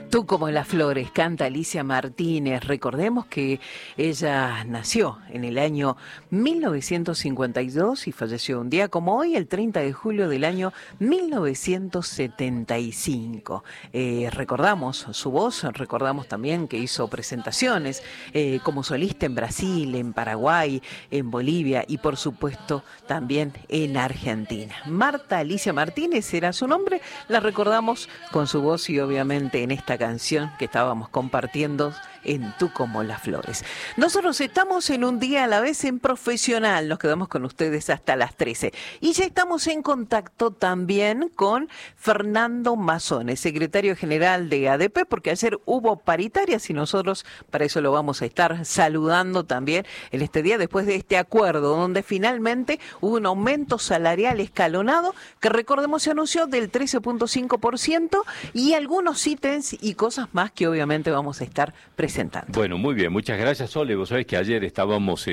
Tú como las flores, canta Alicia Martínez. Recordemos que ella nació en el año 1952 y falleció un día como hoy, el 30 de julio del año 1975. Recordamos su voz, recordamos también que hizo presentaciones como solista en Brasil, en Paraguay, en Bolivia y por supuesto también en Argentina. Marta Alicia Martínez era su nombre, la recordamos con su voz y obviamente en esta canción que estábamos compartiendo en Tú como las flores. Nosotros estamos en Un Día a la Vez en Profesional, nos quedamos con ustedes hasta las 13 y ya estamos en contacto también con Fernando Mazzone, secretario general de ADP, porque ayer hubo paritarias y nosotros para eso lo vamos a estar saludando también en este día después de este acuerdo donde finalmente hubo un aumento salarial escalonado que recordemos se anunció del 13.5% y algunos ítems y cosas más que obviamente vamos a estar presentando. Bueno, muy bien, muchas gracias, Sole. Vos sabés que ayer estábamos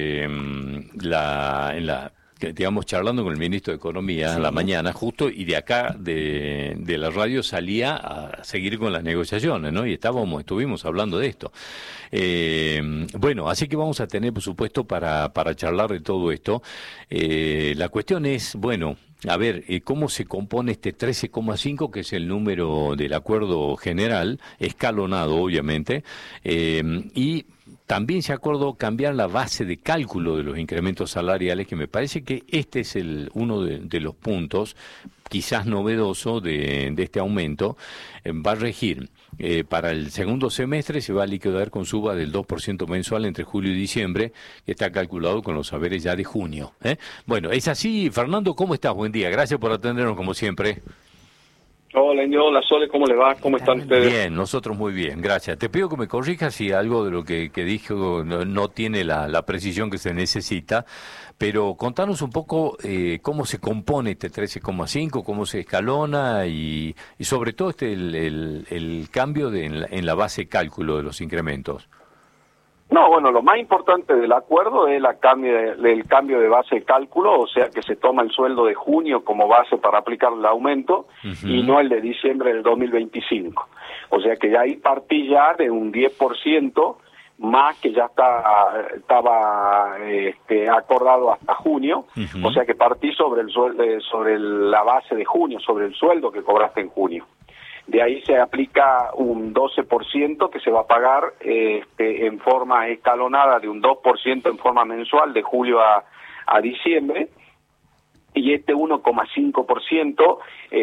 digamos, charlando con el ministro de Economía en la mañana, justo, y de acá, de la radio, salía a seguir con las negociaciones, ¿no? Y estuvimos hablando de esto. Bueno, así que vamos a tener, por supuesto, para charlar de todo esto. La cuestión es, bueno, a ver, ¿cómo se compone este 13,5, que es el número del acuerdo general, escalonado, obviamente, y también se acordó cambiar la base de cálculo de los incrementos salariales, que me parece que este es uno de los puntos, quizás novedoso, de este aumento. Va a regir para el segundo semestre, se va a liquidar con suba del 2% mensual entre julio y diciembre, que está calculado con los saberes ya de junio. Bueno, es así. Fernando, ¿cómo estás? Buen día, gracias por atendernos como siempre. Hola, Sole, ¿cómo le va? ¿Cómo están ustedes? Bien, nosotros muy bien, gracias. Te pido que me corrijas si algo de lo que dijo no tiene la precisión que se necesita, pero contanos un poco cómo se compone este 13,5, cómo se escalona y sobre todo el cambio en la base de cálculo de los incrementos. No, bueno, lo más importante del acuerdo es el cambio de base de cálculo, o sea que se toma el sueldo de junio como base para aplicar el aumento y no el de diciembre del 2025. O sea que ya ahí partí ya de un 10% más que ya estaba acordado hasta junio, o sea que partí sobre la base de junio, sobre el sueldo que cobraste en junio. De ahí se aplica un 12% que se va a pagar en forma escalonada de un 2% en forma mensual de julio a diciembre, y este 1,5%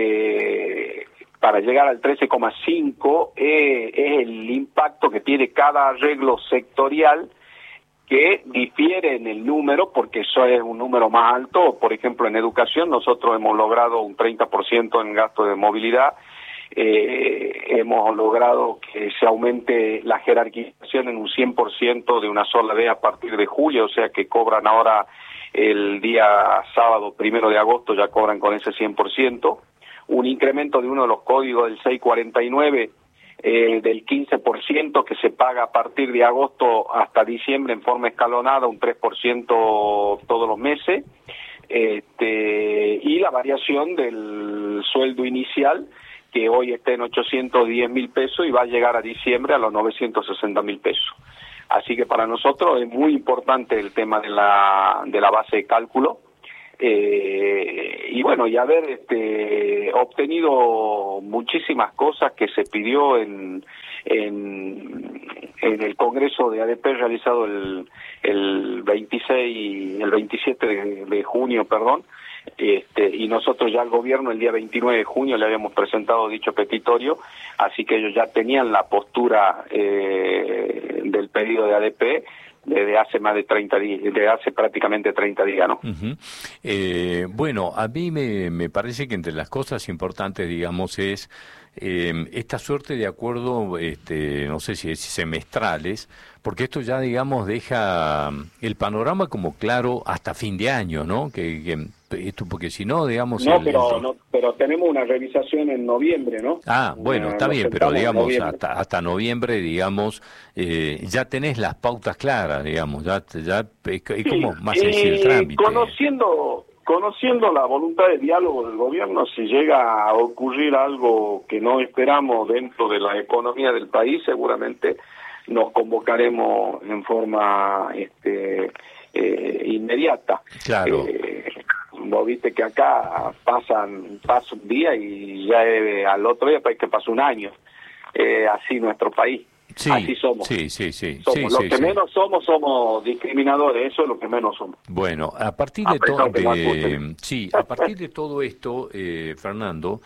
para llegar al 13,5 es el impacto que tiene cada arreglo sectorial, que difiere en el número, porque eso es un número más alto. Por ejemplo, en educación nosotros hemos logrado un 30% en gasto de movilidad. Hemos logrado que se aumente la jerarquización en un 100% de una sola vez a partir de julio, o sea que cobran ahora el día sábado 1 de agosto, ya cobran con ese 100%, un incremento de uno de los códigos del 649 del 15% que se paga a partir de agosto hasta diciembre en forma escalonada, un 3% todos los meses, y la variación del sueldo inicial, que hoy está en 810.000 pesos y va a llegar a diciembre a los 960.000 pesos. Así que para nosotros es muy importante el tema de la base de cálculo. Y bueno, y haber obtenido muchísimas cosas que se pidió en el Congreso de ADP realizado el 27 de junio, perdón. Y nosotros ya al gobierno el día 29 de junio le habíamos presentado dicho petitorio, así que ellos ya tenían la postura del pedido de ADP desde hace más de 30 días, desde hace prácticamente 30 días, ¿no? Bueno, a mí me parece que entre las cosas importantes, digamos, es esta suerte de acuerdo, no sé si es semestrales, porque esto ya, digamos, deja el panorama como claro hasta fin de año, ¿no? Esto, porque si no, digamos... pero tenemos una revisación en noviembre, ¿no? Bueno, está bien, pero digamos, hasta noviembre, digamos, ya tenés las pautas claras, digamos, ya es como más sencillo el trámite. conociendo la voluntad de diálogo del gobierno, si llega a ocurrir algo que no esperamos dentro de la economía del país, seguramente nos convocaremos en forma inmediata. Claro. Vos viste que acá pasa un día y ya al otro día parece que pasa un año. Así nuestro país. Sí, así somos. Sí. Somos. Lo que menos somos discriminadores, eso es lo que menos somos. Bueno, a partir de todo esto, Fernando,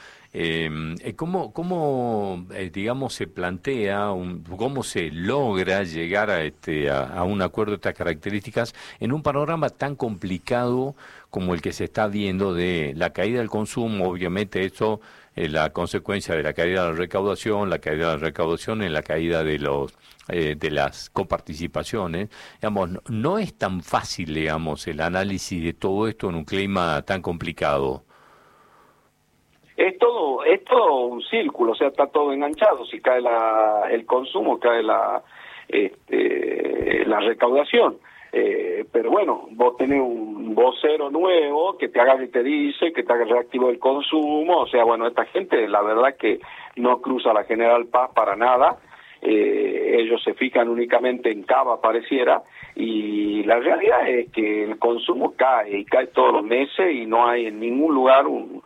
¿cómo digamos, se plantea, cómo se logra llegar a un acuerdo de estas características en un panorama tan complicado como el que se está viendo de la caída del consumo? Obviamente eso la consecuencia de la caída de la recaudación en la caída de las coparticipaciones. Digamos, no es tan fácil, digamos, el análisis de todo esto en un clima tan complicado. Es todo un círculo, o sea, está todo enganchado. Si cae el consumo, cae la recaudación. Pero bueno, vos tenés un vocero nuevo que te haga y te dice que te haga reactivo el consumo. O sea, bueno, esta gente la verdad que no cruza la General Paz para nada. Ellos se fijan únicamente en Cava, pareciera, y la realidad es que el consumo cae y cae todos los meses y no hay en ningún lugar un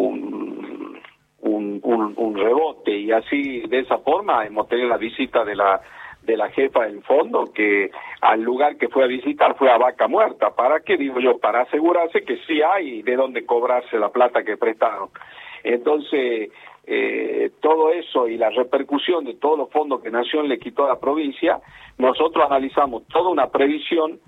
rebote. Y así, de esa forma, hemos tenido la visita de la jefa del fondo, que al lugar que fue a visitar fue a Vaca Muerta. ¿Para qué? Digo yo, para asegurarse que sí hay de dónde cobrarse la plata que prestaron. Entonces, todo eso y la repercusión de todos los fondos que Nación le quitó a la provincia, nosotros analizamos toda una previsión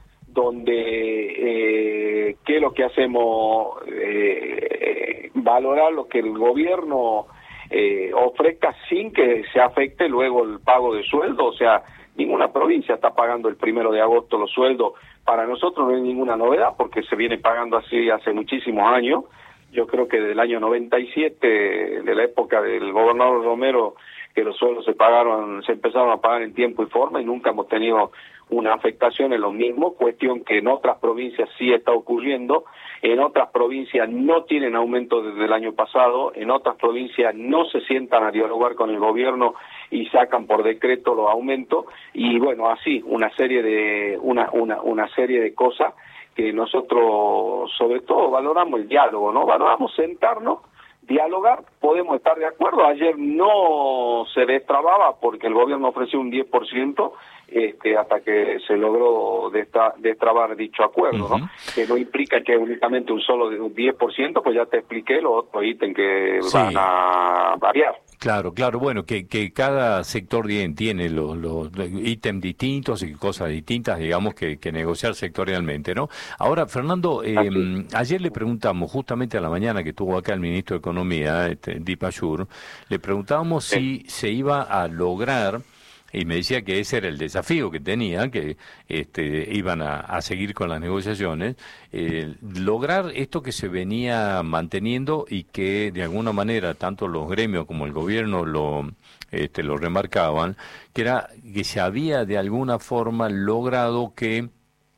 donde, ¿qué es lo que hacemos? Valorar lo que el gobierno ofrezca sin que se afecte luego el pago de sueldo. O sea, ninguna provincia está pagando el 1 de agosto los sueldos. Para nosotros no hay ninguna novedad porque se viene pagando así hace muchísimos años. Yo creo que desde el año 97, de la época del gobernador Romero, que los sueldos se empezaron a pagar en tiempo y forma, y nunca hemos tenido una afectación en lo mismo, cuestión que en otras provincias sí está ocurriendo. En otras provincias no tienen aumento desde el año pasado, en otras provincias no se sientan a dialogar con el gobierno y sacan por decreto los aumentos, y bueno, así una serie de cosas que nosotros sobre todo valoramos el diálogo, ¿no? Valoramos sentarnos, dialogar, podemos estar de acuerdo. Ayer no se destrababa porque el gobierno ofreció un 10%, hasta que se logró destrabar dicho acuerdo, ¿no? Uh-huh. Que no implica que únicamente un solo de un 10%, pues ya te expliqué los otros ítems que van a variar. Claro, bueno, que cada sector tiene los ítems distintos y cosas distintas, digamos, que negociar sectorialmente, ¿no? Ahora, Fernando, ayer le preguntamos, justamente a la mañana que estuvo acá el ministro de Economía, Dipayur, le preguntábamos si se iba a lograr, y me decía que ese era el desafío que tenía, que iban a seguir con las negociaciones, lograr esto que se venía manteniendo y que de alguna manera tanto los gremios como el gobierno lo remarcaban, que era que se había de alguna forma logrado que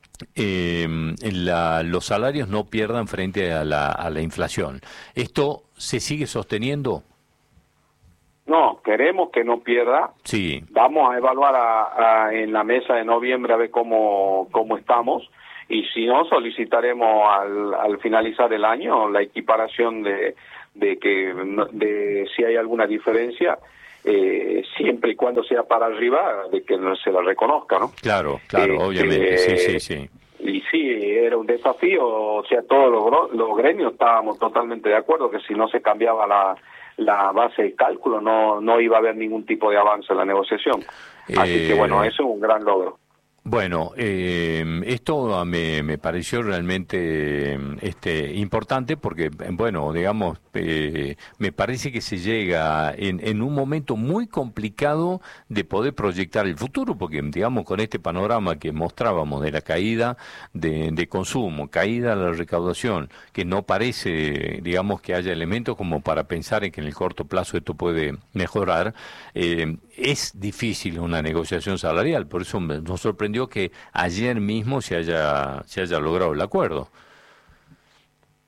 los salarios no pierdan frente a la inflación. ¿Esto se sigue sosteniendo? No, queremos que no pierda. Sí. Vamos a evaluar en la mesa de noviembre a ver cómo estamos, y si no, solicitaremos al finalizar el año la equiparación de si hay alguna diferencia, siempre y cuando sea para arriba, de que no se la reconozca, ¿no? Claro, obviamente, sí. Y sí, era un desafío. O sea, todos los gremios estábamos totalmente de acuerdo que si no se cambiaba la base de cálculo no iba a haber ningún tipo de avance en la negociación. Así que bueno, eso es un gran logro. Bueno, esto me pareció realmente importante porque, bueno, digamos, me parece que se llega en un momento muy complicado de poder proyectar el futuro, porque, digamos, con este panorama que mostrábamos de la caída de consumo, caída de la recaudación, que no parece, digamos, que haya elementos como para pensar en que en el corto plazo esto puede mejorar, es difícil una negociación salarial. Por eso nos sorprendió que ayer mismo se haya logrado el acuerdo.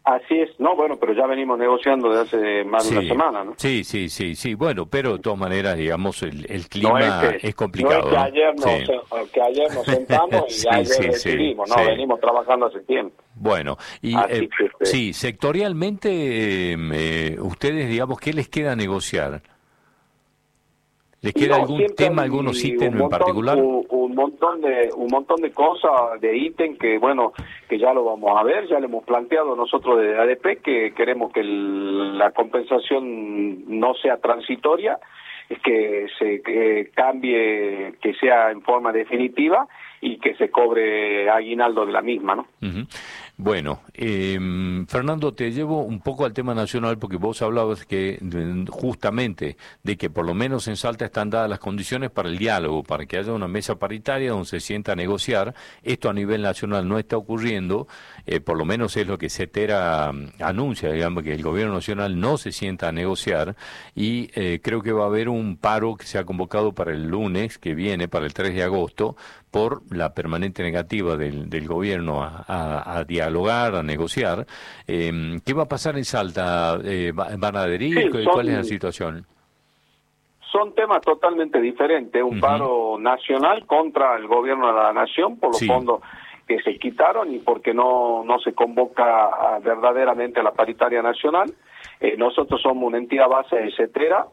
Así es, no, bueno, pero ya venimos negociando desde hace más de una semana, ¿no? Sí, bueno, pero de todas maneras, digamos, el clima es complicado. No es que ayer nos sentamos y ayer decidimos, venimos trabajando hace tiempo. Bueno, y sí, sectorialmente, ustedes, digamos, ¿qué les queda negociar? ¿Les queda algún tema, algunos ítems en particular? Un montón de cosas, de ítems que, bueno, que ya lo vamos a ver, ya le hemos planteado nosotros de ADP que queremos que la compensación no sea transitoria, que se cambie, que sea en forma definitiva y que se cobre aguinaldo de la misma, ¿no? Uh-huh. Bueno, Fernando, te llevo un poco al tema nacional porque vos hablabas que justamente de que por lo menos en Salta están dadas las condiciones para el diálogo, para que haya una mesa paritaria donde se sienta a negociar. Esto a nivel nacional no está ocurriendo, por lo menos es lo que CETERA anuncia, digamos, que el gobierno nacional no se sienta a negociar y creo que va a haber un paro que se ha convocado para el lunes que viene, para el 3 de agosto, por la permanente negativa del gobierno a dialogar, a negociar. ¿Qué va a pasar en Salta? ¿Van a adherir? Sí, ¿Cuál es la situación? Son temas totalmente diferentes. Un paro nacional contra el gobierno de la nación por los fondos que se quitaron y porque no se convoca verdaderamente a la paritaria nacional. Nosotros somos una entidad base de CETERA.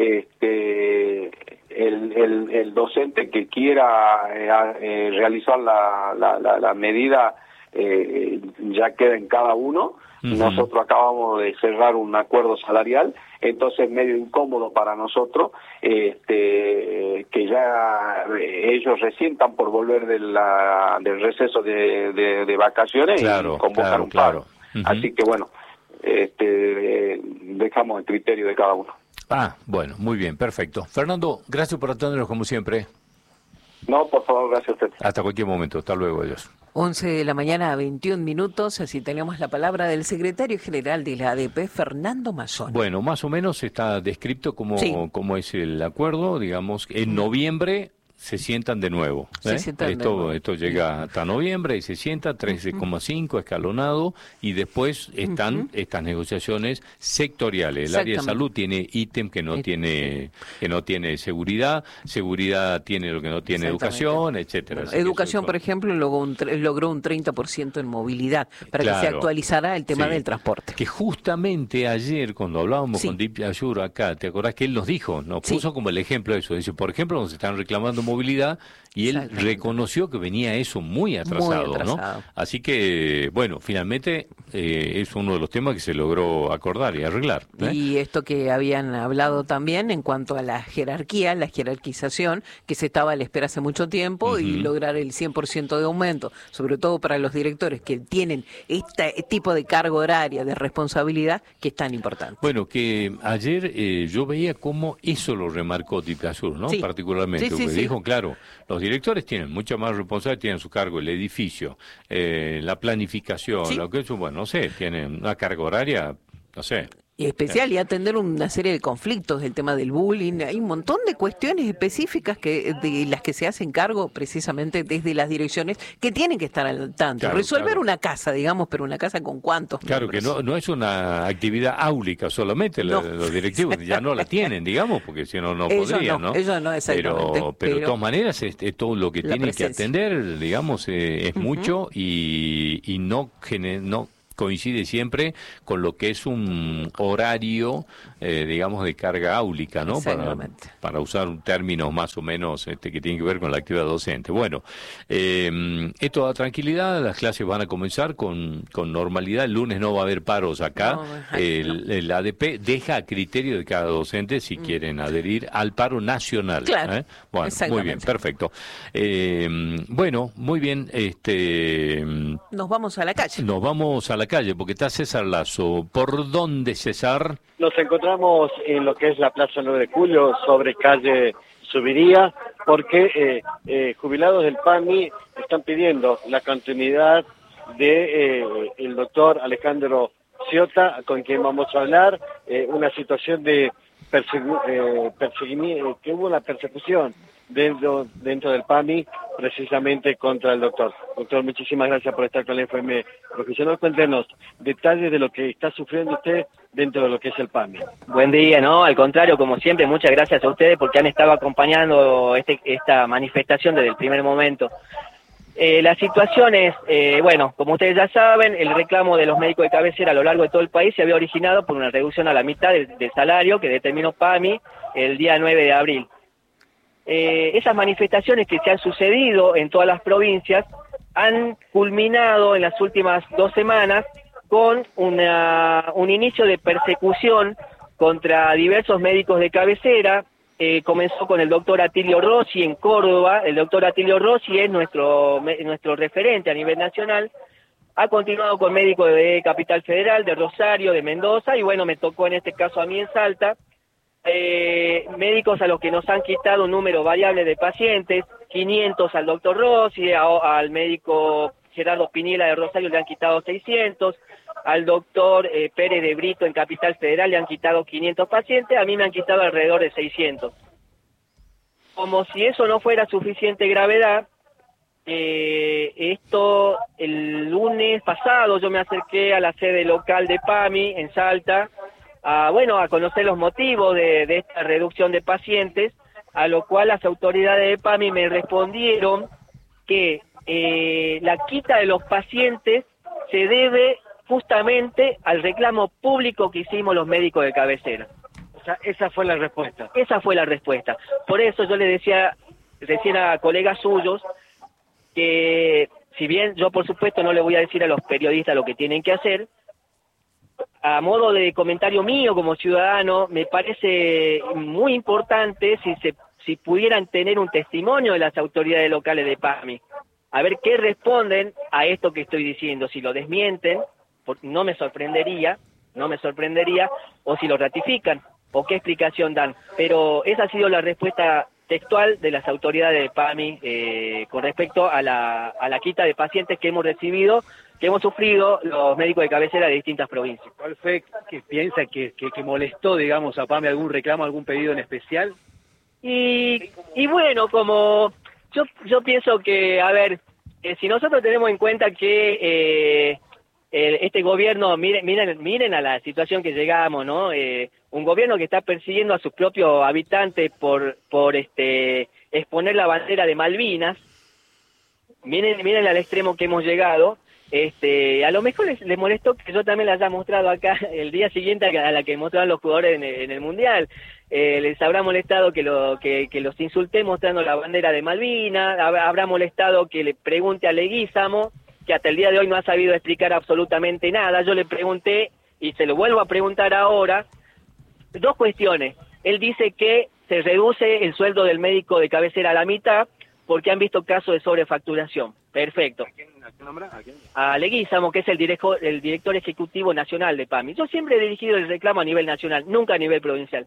El docente que quiera realizar la medida ya queda en cada uno. Nosotros acabamos de cerrar un acuerdo salarial, entonces es medio incómodo para nosotros que ya ellos resientan por volver del receso de vacaciones y convocar un paro. Así que bueno, dejamos el criterio de cada uno. Bueno, muy bien, perfecto. Fernando, gracias por atendernos como siempre. No, por favor, gracias a usted. Hasta cualquier momento, hasta luego, adiós. 11 de la mañana, 21 minutos, así tenemos la palabra del secretario general de la ADP, Fernando Mazzone. Bueno, más o menos está descrito cómo es el acuerdo, digamos, en noviembre se sientan de nuevo. Esto llega hasta noviembre y se sienta 13,5 escalonado y después están estas negociaciones sectoriales. El área de salud tiene ítem que no tiene seguridad tiene lo que no tiene educación, etcétera. Bueno, educación, por ejemplo, logró un 30% en movilidad para que se actualizara el tema del transporte. Que justamente ayer cuando hablábamos con Deep Azure acá, ¿te acordás que él nos dijo, nos puso como el ejemplo de eso? Dice, por ejemplo, nos están reclamando movilidad y él reconoció que venía eso muy atrasado, ¿no? Así que, bueno, finalmente es uno de los temas que se logró acordar y arreglar. Y esto que habían hablado también en cuanto a la jerarquía, la jerarquización, que se estaba a la espera hace mucho tiempo y lograr el 100% de aumento, sobre todo para los directores que tienen este tipo de carga horaria, de responsabilidad, que es tan importante. Bueno, que ayer yo veía cómo eso lo remarcó Tita Sur, ¿no? Particularmente, porque dijo, claro, los directores tienen mucha más responsabilidad, tienen a su cargo el edificio, la planificación, lo que es, bueno, no sé, tienen una carga horaria, no sé. Y especial, y atender una serie de conflictos, el tema del bullying, hay un montón de cuestiones específicas de las que se hacen cargo precisamente desde las direcciones que tienen que estar al tanto. Resolver una casa, digamos, pero una casa con cuántos miembros. Que no es una actividad áulica solamente, los directivos ya no la tienen, digamos, porque si no, no podrían, ¿no? Ellos no, exactamente. Pero de todas maneras, todo lo que tienen que atender, digamos, es mucho y no coincide siempre con lo que es un horario, digamos, de carga áulica, ¿no? Para usar un término más o menos que tiene que ver con la actividad docente. Bueno, esto da tranquilidad, las clases van a comenzar con normalidad, el lunes no va a haber paros acá, el ADP deja a criterio de cada docente si quieren adherir al paro nacional. Claro, bueno, muy bien, perfecto. Bueno, muy bien. Nos vamos a la calle. Nos vamos a la calle, porque está César Lazo. ¿Por dónde, César? Nos encontramos en lo que es la Plaza 9 de Julio, sobre calle Subiría, porque jubilados del PAMI están pidiendo la continuidad de el doctor Alejandro Ciota, con quien vamos a hablar, una situación de que hubo una persecución dentro del PAMI precisamente contra el doctor. Doctor, muchísimas gracias por estar con la FM Profesional. Cuéntenos detalles de lo que está sufriendo usted dentro de lo que es el PAMI. Buen día, ¿no? Al contrario, como siempre, muchas gracias a ustedes porque han estado acompañando esta manifestación desde el primer momento. La situación es, bueno, como ustedes ya saben, el reclamo de los médicos de cabecera a lo largo de todo el país se había originado por una reducción a la mitad del salario que determinó PAMI el día 9 de abril. Esas manifestaciones que se han sucedido en todas las provincias han culminado en las últimas 2 semanas con un inicio de persecución contra diversos médicos de cabecera. Comenzó con el doctor Atilio Rossi en Córdoba. El doctor Atilio Rossi es nuestro referente a nivel nacional. Ha continuado con médicos de Capital Federal, de Rosario, de Mendoza, y bueno, me tocó en este caso a mí en Salta. Médicos a los que nos han quitado un número variable de pacientes, 500 al doctor Rossi, al médico Gerardo Piniela de Rosario le han quitado 600, al doctor Pérez de Brito en Capital Federal le han quitado 500 pacientes, a mí me han quitado alrededor de 600. Como si eso no fuera suficiente gravedad, esto el lunes pasado yo me acerqué a la sede local de PAMI en Salta, a conocer los motivos de esta reducción de pacientes, a lo cual las autoridades de PAMI me respondieron que la quita de los pacientes se debe justamente al reclamo público que hicimos los médicos de cabecera. O sea, esa fue la respuesta. Esa fue la respuesta. Por eso yo le decía recién a colegas suyos que, si bien yo por supuesto no le voy a decir a los periodistas lo que tienen que hacer, a modo de comentario mío como ciudadano, me parece muy importante si pudieran tener un testimonio de las autoridades locales de PAMI, a ver qué responden a esto que estoy diciendo, si lo desmienten, no me sorprendería, o si lo ratifican, o qué explicación dan. Pero esa ha sido la respuesta textual de las autoridades de PAMI con respecto a la quita de pacientes que hemos recibido, que hemos sufrido los médicos de cabecera de distintas provincias. ¿Cuál fue que piensa que molestó, digamos, a PAMI, algún reclamo, algún pedido en especial? Y bueno, como yo pienso que, a ver, si nosotros tenemos en cuenta que este gobierno, miren a la situación que llegamos, ¿no? Un gobierno que está persiguiendo a sus propios habitantes por exponer la bandera de Malvinas. Miren al extremo que hemos llegado. A lo mejor les molestó que yo también la haya mostrado acá el día siguiente a la que mostraron los jugadores en el Mundial. Les habrá molestado que los insulté mostrando la bandera de Malvinas, habrá molestado que le pregunte a Leguízamo, que hasta el día de hoy no ha sabido explicar absolutamente nada. Yo le pregunté, y se lo vuelvo a preguntar ahora, 2 cuestiones. Él dice que se reduce el sueldo del médico de cabecera a la mitad porque han visto casos de sobrefacturación. Perfecto. ¿A quién nombra? ¿A quién? A Leguízamo, que es el director ejecutivo nacional de PAMI. Yo siempre he dirigido el reclamo a nivel nacional, nunca a nivel provincial.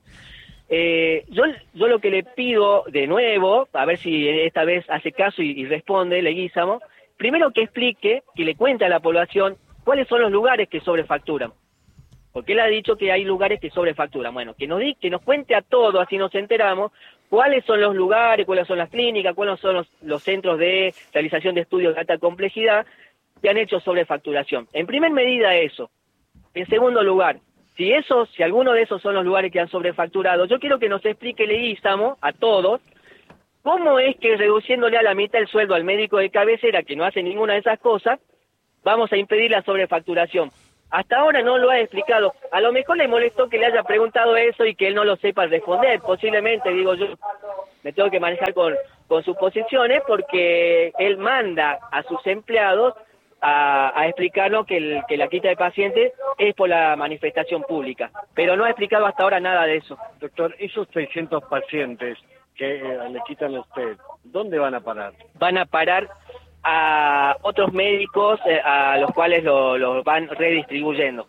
Yo lo que le pido de nuevo, a ver si esta vez hace caso y responde Leguízamo, primero que explique, que le cuente a la población cuáles son los lugares que sobrefacturan. Porque él ha dicho que hay lugares que sobrefacturan. Bueno, que nos cuente a todos, así nos enteramos, cuáles son los lugares, cuáles son las clínicas, cuáles son los centros de realización de estudios de alta complejidad que han hecho sobrefacturación. En primer medida eso. En segundo lugar, si alguno de esos son los lugares que han sobrefacturado, yo quiero que nos explique Leguízamo a todos cómo es que reduciéndole a la mitad el sueldo al médico de cabecera, que no hace ninguna de esas cosas, vamos a impedir la sobrefacturación. Hasta ahora no lo ha explicado. A lo mejor le molestó que le haya preguntado eso y que él no lo sepa responder. Posiblemente, digo yo, me tengo que manejar con sus posiciones porque él manda a sus empleados a explicarnos que la quita de pacientes es por la manifestación pública. Pero no ha explicado hasta ahora nada de eso. Doctor, esos 600 pacientes que le quitan a usted, ¿dónde van a parar? Van a parar a otros médicos a los cuales los van redistribuyendo.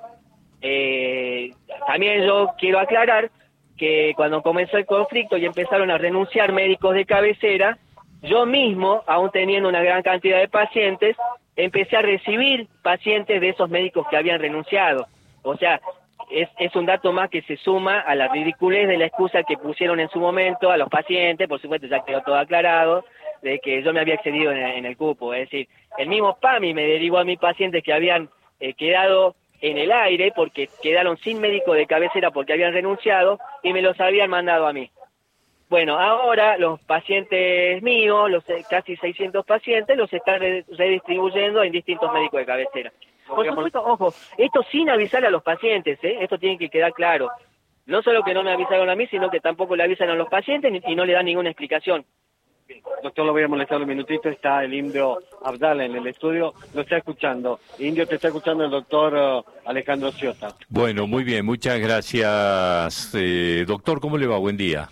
También yo quiero aclarar que cuando comenzó el conflicto y empezaron a renunciar médicos de cabecera, yo mismo, aún teniendo una gran cantidad de pacientes, empecé a recibir pacientes de esos médicos que habían renunciado. O sea, es un dato más que se suma a la ridiculez de la excusa que pusieron en su momento a los pacientes. Por supuesto ya quedó todo aclarado de que yo me había excedido en el cupo. Es decir, el mismo PAMI me derivó a mis pacientes que habían quedado en el aire porque quedaron sin médico de cabecera porque habían renunciado y me los habían mandado a mí. Bueno, ahora los pacientes míos, los casi 600 pacientes, los están redistribuyendo en distintos médicos de cabecera. Por supuesto, ojo, esto sin avisar a los pacientes, esto tiene que quedar claro. No solo que no me avisaron a mí, sino que tampoco le avisan a los pacientes y no le dan ninguna explicación. Doctor, lo voy a molestar un minutito, está el Indio Abdala en el estudio, lo está escuchando. Indio, te está escuchando el doctor Alejandro Sciota. Bueno, muy bien, muchas gracias. Doctor, ¿cómo le va? Buen día.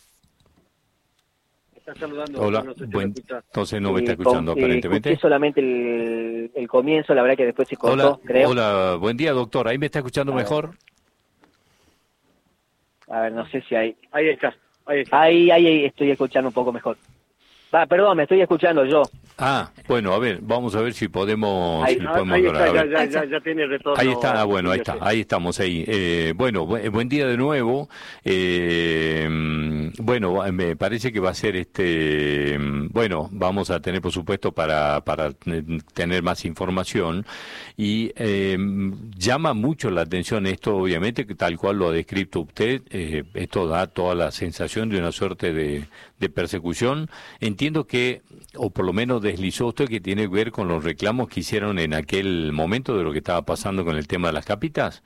Está saludando. Hola, no sé si entonces no me está escuchando aparentemente. Escuché solamente el comienzo, la verdad que después se cortó, creo. Hola, buen día, doctor, ¿ahí me está escuchando mejor? A ver, no sé si hay... Ahí está. Ahí estoy escuchando un poco mejor. Perdón, me estoy escuchando yo. Bueno, a ver, vamos a ver si podemos... Ahí está, ya tiene retorno. Ahí está, bueno, ahí está, ahí estamos, ahí. Bueno, buen día de nuevo. Bueno, me parece que va a ser bueno, vamos a tener, por supuesto, para tener más información. Y llama mucho la atención esto, obviamente, que tal cual lo ha descrito usted, esto da toda la sensación de una suerte de persecución. Entiendo que, o por lo menos deslizó usted, que tiene que ver con los reclamos que hicieron en aquel momento de lo que estaba pasando con el tema de las capitas.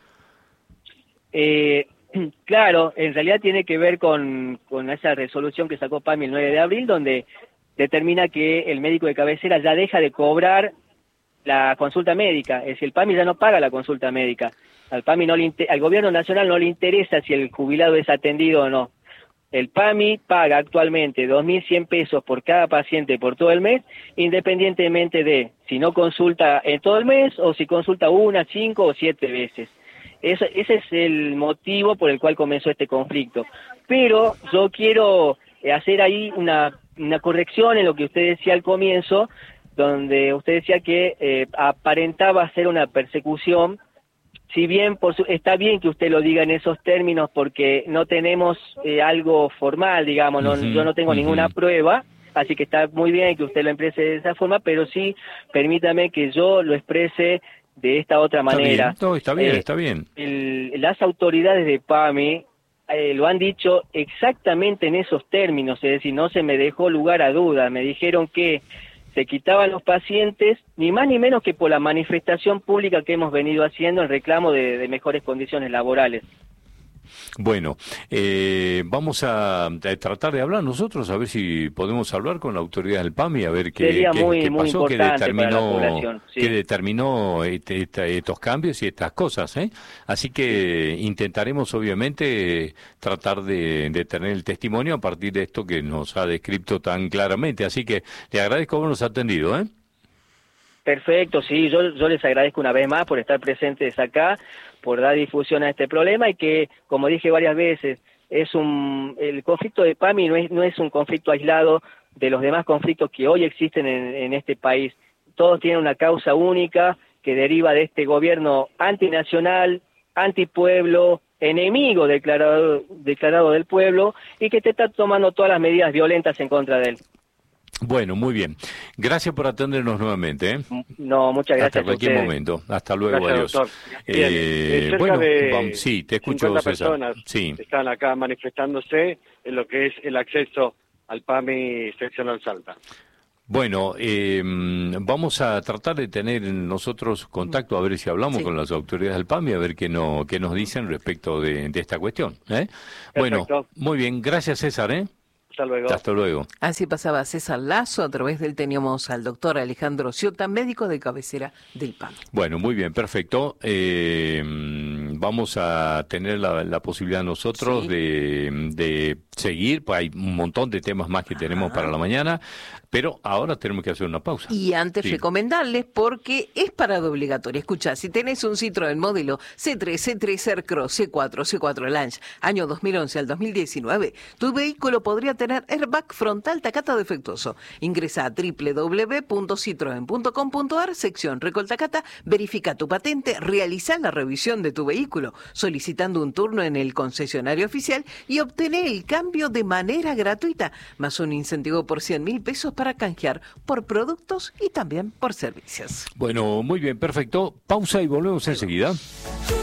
Claro, en realidad tiene que ver con esa resolución que sacó PAMI el 9 de abril, donde determina que el médico de cabecera ya deja de cobrar la consulta médica. Es decir, el PAMI ya no paga la consulta médica. Al PAMI al gobierno nacional no le interesa si el jubilado es atendido o no. El PAMI paga actualmente 2.100 pesos por cada paciente por todo el mes, independientemente de si no consulta en todo el mes o si consulta 1, 5 o 7 veces. Ese es el motivo por el cual comenzó este conflicto. Pero yo quiero hacer ahí una corrección en lo que usted decía al comienzo, donde usted decía que aparentaba ser una persecución. Si bien está bien que usted lo diga en esos términos porque no tenemos algo formal, digamos, yo no tengo ninguna prueba, así que está muy bien que usted lo exprese de esa forma, pero sí, permítame que yo lo exprese de esta otra manera. Está bien. Las autoridades de PAMI lo han dicho exactamente en esos términos, es decir, no se me dejó lugar a duda, me dijeron que se quitaban los pacientes, ni más ni menos que por la manifestación pública que hemos venido haciendo en reclamo de mejores condiciones laborales. Bueno, vamos a tratar de hablar nosotros, a ver si podemos hablar con la autoridad del PAMI, a ver qué pasó, qué determinó estos cambios y estas cosas, ¿eh? Así que intentaremos, obviamente, tratar de tener el testimonio a partir de esto que nos ha descrito tan claramente. Así que le agradezco habernos atendido, ¿eh? Perfecto, sí, yo les agradezco una vez más por estar presentes acá, por dar difusión a este problema y que, como dije varias veces, el conflicto de PAMI no es un conflicto aislado de los demás conflictos que hoy existen en este país. Todos tienen una causa única que deriva de este gobierno antinacional, antipueblo, enemigo declarado del pueblo y que te está tomando todas las medidas violentas en contra de él. Bueno, muy bien. Gracias por atendernos nuevamente, ¿eh? No, muchas gracias. Hasta cualquier momento. Hasta luego, gracias, adiós. Bueno, sí, te escucho, 50 César. personas están acá manifestándose en lo que es el acceso al PAMI seccional Salta. Bueno, vamos a tratar de tener nosotros contacto, a ver si hablamos con las autoridades del PAMI, a ver qué nos dicen respecto de esta cuestión, ¿eh? Bueno, muy bien. Gracias, César, ¿eh? Hasta luego. Hasta luego. Así pasaba César Lazo, a través de él teníamos al doctor Alejandro Sciota, médico de cabecera del PAMI. Bueno, muy bien, perfecto. Vamos a tener la posibilidad nosotros de seguir, pues hay un montón de temas más que tenemos para la mañana, pero ahora tenemos que hacer una pausa. Y antes recomendarles, porque es parada obligatoria. Escucha, si tenés un Citroën modelo C3, C3 Aircross, C4, C4 Launch, año 2011 al 2019, tu vehículo podría tener airbag frontal Takata defectuoso. Ingresa a www.citroen.com.ar, sección Recol Takata, verifica tu patente, realiza la revisión de tu vehículo vehículo, solicitando un turno en el concesionario oficial y obtener el cambio de manera gratuita, más un incentivo por 100.000 pesos para canjear por productos y también por servicios. Bueno, muy bien, perfecto. Pausa y volvemos enseguida.